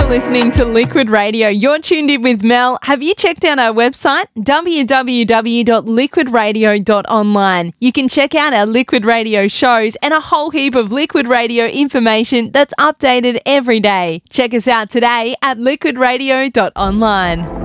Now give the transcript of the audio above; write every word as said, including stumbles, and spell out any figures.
listening to Liquid Radio. You're tuned in with Mel. Have you checked out our website? w w w dot liquid radio dot online. You can check out our Liquid Radio shows and a whole heap of Liquid Radio information that's updated every day. Check us out today at liquid radio dot online.